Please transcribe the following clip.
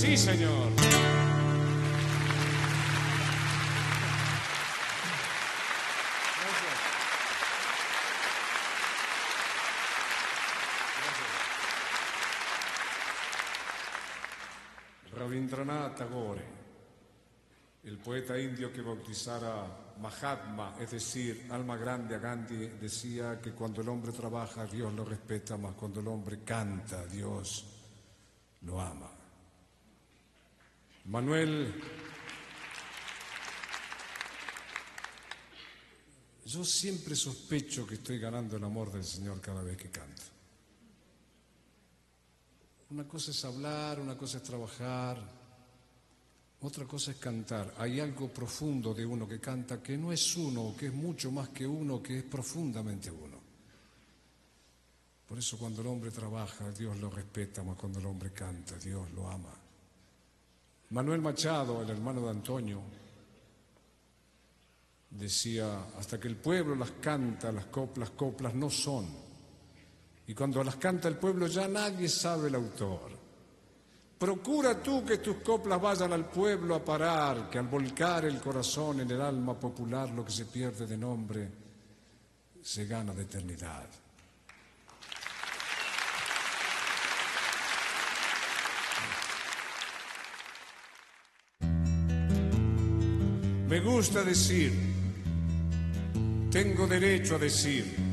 Sí, señor. Rabindranath Tagore, el poeta indio que bautizara Mahatma, es decir, alma grande a Gandhi, decía que cuando el hombre trabaja, Dios lo respeta, mas cuando el hombre canta, Dios lo ama. Manuel, yo siempre sospecho que estoy ganando el amor del Señor cada vez que canto. Una cosa es hablar, una cosa es trabajar, otra cosa es cantar. Hay algo profundo de uno que canta que no es uno, que es mucho más que uno, que es profundamente uno. Por eso cuando el hombre trabaja, Dios lo respeta, mas cuando el hombre canta, Dios lo ama. Manuel Machado, el hermano de Antonio, decía, hasta que el pueblo las canta, las coplas no son. Y cuando las canta el pueblo ya nadie sabe el autor. Procura tú que tus coplas vayan al pueblo a parar, que al volcar el corazón en el alma popular lo que se pierde de nombre se gana de eternidad. Me gusta decir, tengo derecho a decir,